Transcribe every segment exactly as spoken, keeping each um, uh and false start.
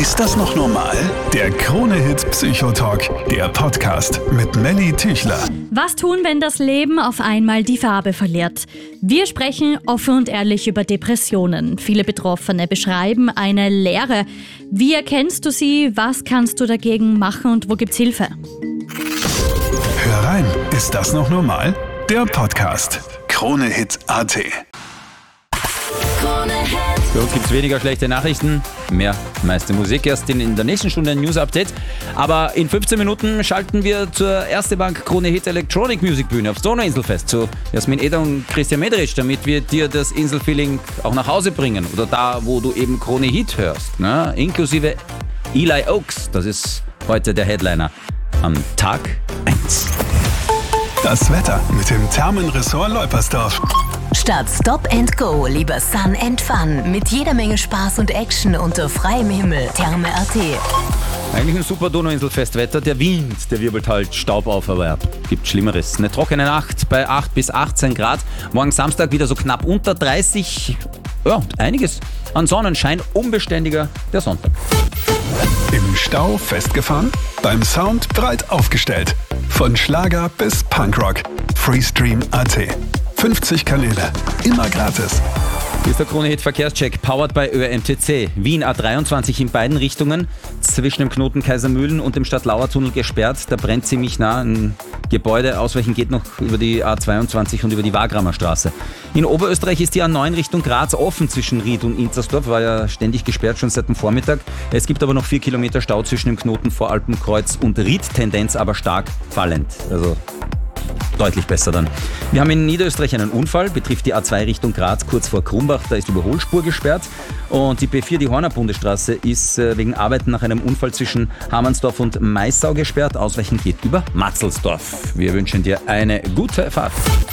Ist das noch normal? Der Krone-Hit Psychotalk, der Podcast mit Melly Tüchler. Was tun, wenn das Leben auf einmal die Farbe verliert? Wir sprechen offen und ehrlich über Depressionen. Viele Betroffene beschreiben eine Leere. Wie erkennst du sie? Was kannst du dagegen machen und wo gibt's Hilfe? Hör rein, ist das noch normal? Der Podcast. Krone-Hit Punkt a t. Für uns gibt es weniger schlechte Nachrichten, mehr meiste Musik. Erst in, in der nächsten Stunde ein News-Update. Aber in fünfzehn Minuten schalten wir zur Erste Bank Krone Hit Electronic Music Bühne aufs Donauinselfest zu Jasmin Eder und Christian Medrisch, damit wir dir das Inselfeeling auch nach Hause bringen. Oder da, wo du eben Krone Hit hörst. Ne? Inklusive Eli Oaks, das ist heute der Headliner am Tag eins. Das Wetter mit dem Thermenressort Leupersdorf. Statt Stop and Go, lieber Sun and Fun. Mit jeder Menge Spaß und Action unter freiem Himmel. Therme Punkt a t. Eigentlich ein super Donauinselfestwetter. Der Wind, der wirbelt halt Staub auf, aber ja, gibt Schlimmeres. Eine trockene Nacht bei acht bis achtzehn Grad. Morgen Samstag wieder so knapp unter dreißig. Ja, und einiges an Sonnenschein. Unbeständiger der Sonntag. Im Stau festgefahren? Beim Sound breit aufgestellt. Von Schlager bis Punkrock. Freestream Punkt a t. fünfzig Kanäle. Immer gratis. Hier ist der Krone-Hit Verkehrscheck, powered by Ö M T C. Wien A dreiundzwanzig in beiden Richtungen, zwischen dem Knoten Kaisermühlen und dem Stadtlauer-Tunnel gesperrt. Da brennt ziemlich nah ein Gebäude. Ausweichen geht noch über die A zweiundzwanzig und über die Wagramer Straße. In Oberösterreich ist die A neun Richtung Graz offen zwischen Ried und Inzersdorf. War ja ständig gesperrt, schon seit dem Vormittag. Es gibt aber noch vier Kilometer Stau zwischen dem Knoten Voralpenkreuz und Ried. Tendenz aber stark fallend. Also deutlich besser dann. Wir haben in Niederösterreich einen Unfall, betrifft die A zwei Richtung Graz kurz vor Krumbach, da ist die Überholspur gesperrt und die B vier, die Horner-Bundesstraße, ist wegen Arbeiten nach einem Unfall zwischen Hamannsdorf und Maissau gesperrt. Ausweichen geht über Matzelsdorf. Wir wünschen dir eine gute Fahrt.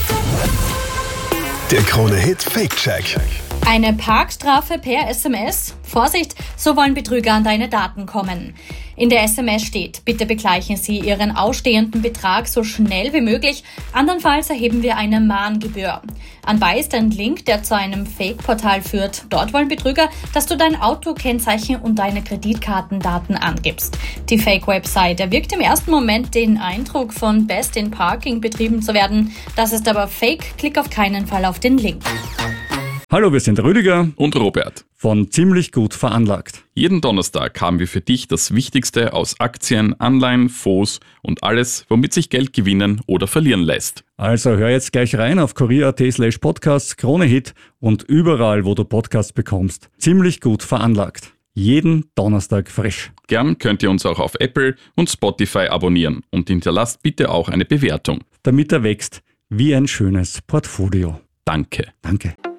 Der Krone-Hit Fake-Check. Eine Parkstrafe per S M S? Vorsicht, so wollen Betrüger an deine Daten kommen. In der S M S steht, bitte begleichen Sie Ihren ausstehenden Betrag so schnell wie möglich, andernfalls erheben wir eine Mahngebühr. Anbei ist ein Link, der zu einem Fake-Portal führt. Dort wollen Betrüger, dass du dein Autokennzeichen und deine Kreditkartendaten angibst. Die Fake-Website erwirkt im ersten Moment den Eindruck, von Best in Parking betrieben zu werden. Das ist aber Fake, klick auf keinen Fall auf den Link. Hallo, wir sind Rüdiger und Robert von Ziemlich gut veranlagt. Jeden Donnerstag haben wir für dich das Wichtigste aus Aktien, Anleihen, Fonds und alles, womit sich Geld gewinnen oder verlieren lässt. Also hör jetzt gleich rein auf kurier punkt at slash podcasts, Krone-Hit und überall, wo du Podcasts bekommst. Ziemlich gut veranlagt. Jeden Donnerstag frisch. Gern könnt ihr uns auch auf Apple und Spotify abonnieren und hinterlasst bitte auch eine Bewertung. Damit er wächst wie ein schönes Portfolio. Danke. Danke.